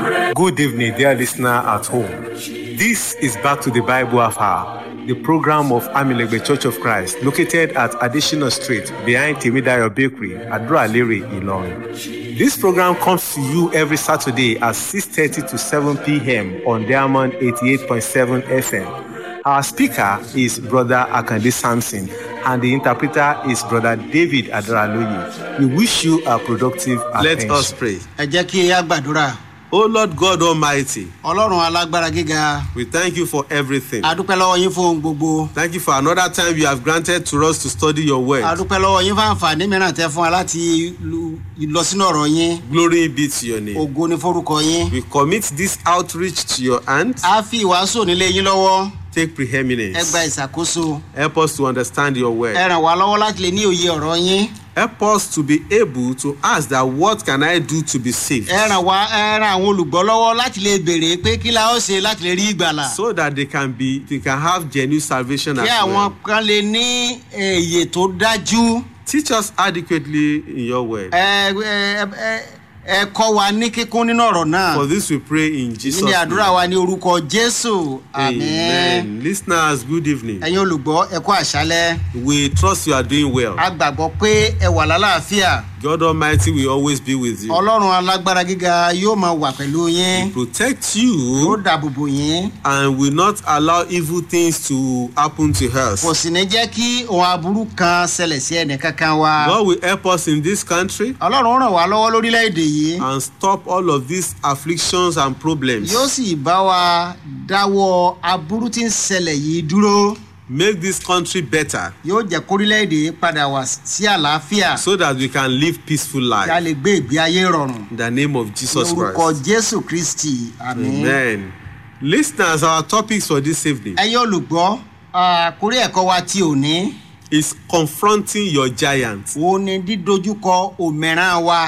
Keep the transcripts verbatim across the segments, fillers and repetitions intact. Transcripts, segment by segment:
Good evening, dear listener at home. This is Back to the Bible Hour, the program of Amilegbe Church of Christ, located at Additional Street, behind Timidayo Bakery, Adro-Alere, Ilorin. This program comes to you every Saturday at six thirty to seven p.m. on Diamond eighty-eight point seven F M. Our speaker is Brother Akande Samson, and the interpreter is Brother David Adraloye. We wish you a productive attention. Let us pray. Ẹ jẹ́ kí a gbàdúrà. O Lord God Almighty, Ọlọ́run alágbára gíga. we thank you for everything. A dúpẹ́ lọ́wọ́ yín fún ohun gbogbo. Thank you for another time you have granted to us to study your word. A dúpẹ́ lọ́wọ́ yín fún àǹfààní mìíràn tẹ́ fún wa láti lọ sínú ọ̀rọ̀ yín. Glory be to your name. Ògo ni forúkọ yín. We commit this outreach to your hand. A fi ìwàásù nílé yín lọ́wọ́. Take preeminence. Ẹ gba ìṣàkóso. Help us to understand your word. Ẹ ràn wá lọ́wọ́ láti lè ní òye ọ̀rọ̀ yín. Help us to be able to ask that what can I do to be saved? Ẹ ràn wá ẹ ràn àwọn olùgbọ́ lọ́wọ́ láti lè béèrè pé kí la ó ṣe láti lè rí ìgbàlà. So that they can be, they can have genuine salvation as Kí àwọn well. kan lè ní èyè tó dájú. Teach us adequately in your word. Ẹ ẹ ẹ ẹ kọ́ wa ní kíkún nínú ọ̀rọ̀ náà. For this we pray in Jesus' Ní name. àdúrà wa ní orúkọ Jésù. Àmín. Amen. Listeners, good evening. Ẹ̀yin olùgbọ́ ẹ kú àṣálẹ́. We trust you are doing well. A gbàgbọ́ pé ẹ wà lálàáfíà. God Almighty will always be with you. Ọlọ́run alágbára gíga yóò máa wà pẹ̀lú yín. Protect Yóò you dáàbò bò yín. and will not allow evil things to happen to us. Kò sì ní jẹ́ kí ohun aburú kan ṣẹlẹ̀ sí ẹnì kankan wa. God will help us in this country Ọlọ́run ràn wá lọ́wọ́ lórílẹ̀‐èdè yìí. and stop all of these afflictions and problems. Yóò sì bá wa dáwọ́ aburú tí ń ṣẹlẹ̀ yìí dúró. Make this country better Yóò jẹ́ kórílẹ̀‐èdè padà wá sí àlàáfíà. so that we can live peaceful Kí a life. lè gbé ìgbé ayé rọrùn. In the name of Ní Jesus orúkọ Christ. Jésù Kristi. Àmín. Amen. Listeners, our topics for this evening Ẹ̀yin olùgbọ́, àkórí ẹ̀kọ́ wa ti òní. is confronting your giant. Ó ní dídojúkọ òmìrán wa.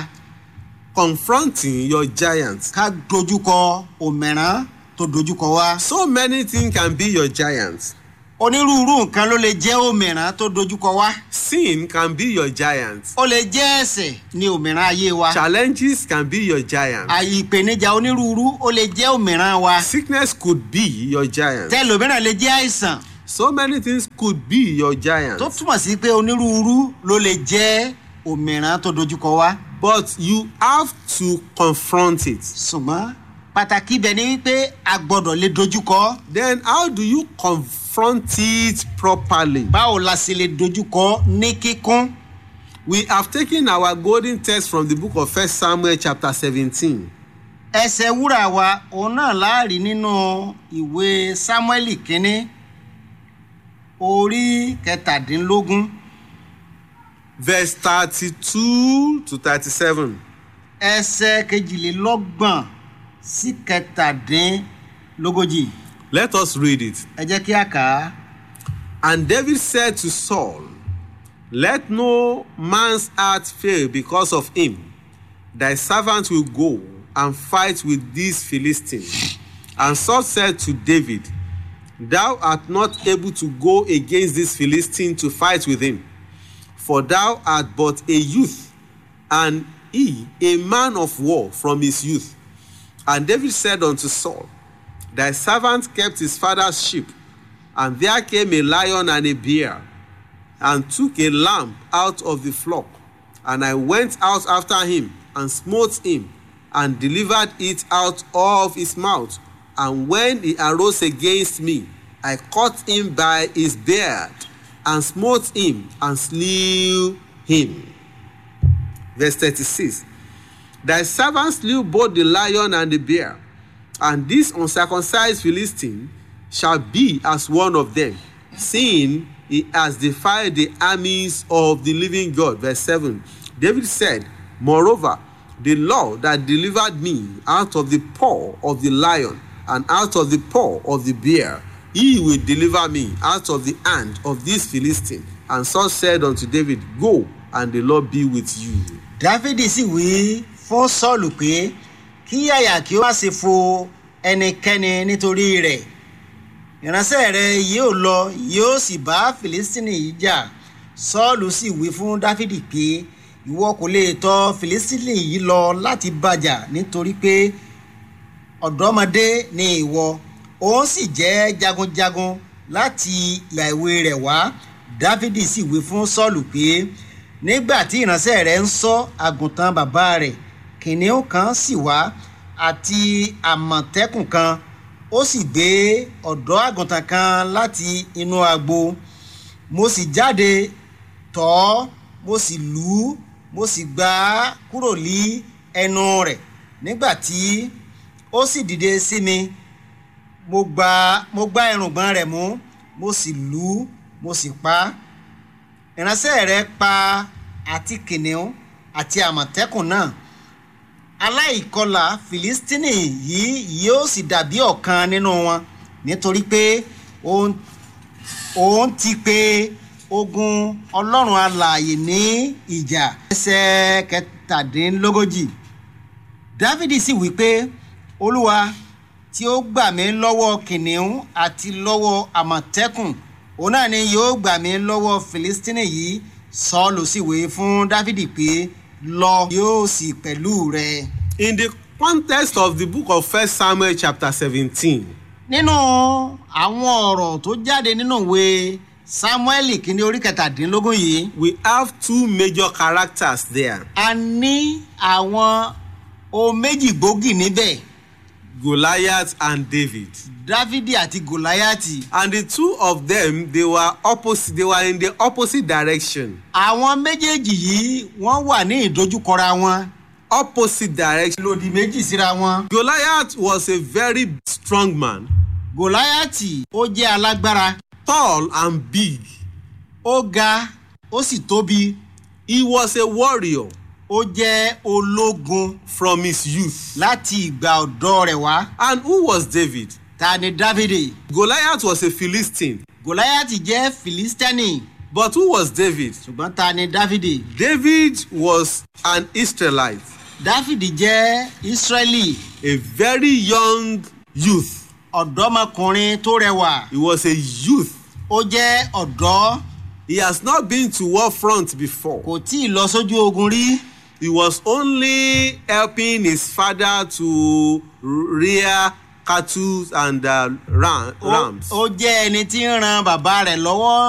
Confronting your giant. Ká dojúkọ òmìrán tó dojúkọ wa. So many things can be your giant. Onírúurú nǹkan ló lè jẹ́ òmìrán tó dojúkọ wa. Sin can be your giant. Ó lè jẹ́ ẹ̀ṣẹ̀ ní òmìrán ayé wa. Challenges can be your giant. Àyè ìpèníjà onírúurú ó lè jẹ́ òmìrán wa. Sickness could be your giant. Tẹ́lòmíràn lè jẹ́ àìsàn. So many things could be your giant. Tó túmọ̀ sí pé onírúurú ló lè jẹ́ òmìrán tó dojúkọ wa. But you have to confront it. Ṣùgbọ́n pàtàkì ibẹ̀ ni wípé a gbọ́dọ̀ lè dojúkọ. Then how do you confront it properly? Báwo la ṣe lè dojúkọ ní kíkún? We have taken our golden text from the book of First Samuel chapter seventeen. Ẹsẹ̀ wúrà wa òun náà láàrí nínú ìwé Sámúẹ́lì kínní orí kẹtàdínlógún Verse thirty-two to thirty-seven. ẹsẹ̀ kejìlélọ́gbọ̀n sí kẹtàdínlógójì. Let us read it. Ẹ jẹ́ kí a kà á. And David said to Saul, let no man's heart fail because of him. Thy servant will go and fight with these Philistines. And Saul said to David, thou art not able to go against this Philistine to fight with him, for thou art but a youth, and he a man of war from his youth. And David said unto Saul, thy servant kept his father's sheep, and there came a lion and a bear, and took a lamb out of the flock. And I went out after him, and smote him, and delivered it out of his mouth. And when he arose against me, I caught him by his beard, and smote him, and slew him. Verse thirty-six. Thy servant slew both the lion and the bear, and this uncircumcised Philistine shall be as one of them, seeing he has defied the armies of the living God. Verse seven. David said, moreover, the Lord that delivered me out of the paw of the lion and out of the paw of the bear, he will deliver me out of the hand of this Philistine. And Saul said unto David, go, and the Lord be with you. Dáfídì sì wí fún Sọ́ọ̀lù pé kí àyà kí ó má ṣe fo ẹnikẹ́ni nítorí rẹ̀. Ìránṣẹ́ rẹ̀ yóò lọ yóò sì bá Fìlístínì yìí jà. Sọ́ọ̀lù sì wí fún Dáfídì pé ìwọ kò lè tọ̀ Fìlístínì yìí lọ láti bàjà nítorí pé ọ̀dọ́mọdé ni ìwọ òun sì jẹ́ jagunjagun láti ìgbà èwe rẹ̀ wá. Dáfídì sì wí fún Sọ́ọ̀lù pé nígbà tí ìránṣẹ́ rẹ̀ ń ṣọ́ àgùntàn bàbá rẹ̀, kìnìún kan sì wá àti àmọ̀tẹ́kùn kan, ó sì gbé ọ̀dọ́ àgùntàn kan láti inú agbo. Mo sì jáde tọ̀ ọ́, mo sì lù ú, mo sì gbá a kúrò ní ẹnu rẹ̀. Nígbà tí ó sì dìde sí mi, mo gbá mo gbá irùngbọ̀n rẹ̀ mú, mo sì lù ú, mo sì pa á. Ìránṣẹ́ rẹ̀ pa àti kìnìún àti àmọ̀tẹ́kùn náà. Aláìkọlà Fìlístínì yìí yóò sì dàbí ọ̀kan nínú wọn, nítorí pé òun òun ti pe ogun Ọlọ́run alààyè ní ìjà. Ẹsẹ̀ kẹtàdínlógójì. Dáfídì sì wí pé Olúwa tí ó gbà mí lọ́wọ́ kìnìún àti lọ́wọ́ àmọ̀tẹ́kùn, òun náà ni yóò gbà mí lọ́wọ́ Fìlístínì yìí. Sọ́ọ̀lù sì wí fún Dáfídì pé lọ, yóò sì pẹ̀lú rẹ. In the context of the book of First Samuel chapter seventeen, Nínú àwọn ọ̀rọ̀ tó jáde nínú ìwé Sámúẹ́lì kìíní orí kẹtàdínlógún yìí, we have two major characters there. a ní àwọn ohun méjì gbòógì níbẹ̀, Goliath and David. Dáfídì àti Gòláyátì. And the two of them, they were opposite, they were in the opposite direction. Àwọn méjèèjì yìí wọ́n wà ní ìdojúkọra wọn, Opposite direction. lòdì méjì síra wọn. Goliath was a very strong man, Gòláyátì ó jẹ́ alágbára, tall and big. ó ga, ó sì tóbi, He was a warrior ó jẹ́ ológun from his youth. láti ìgbà ọ̀dọ́ rẹ̀ wá. And who was David? Ta ni Dáfídì? Goliath was a Philistine. Gòláyátì jẹ́ Fìlístẹ́nì, But who was David? ṣùgbọ́n ta ni Dáfídì? David was an Israelite, Dáfídì jẹ́ Ísírẹ́lì, a very young youth. ọ̀dọ́mọkùnrin tó rẹwà, He was a youth. ó jẹ́ ọ̀dọ́, He has not been to war front before. kò tí ì lọ sójú ogun rí. He was only helping his father to rear cattle and uh, ram, Ó- rams. ó jẹ́ ẹni tí ń ran bàbá rẹ̀ lọ́wọ́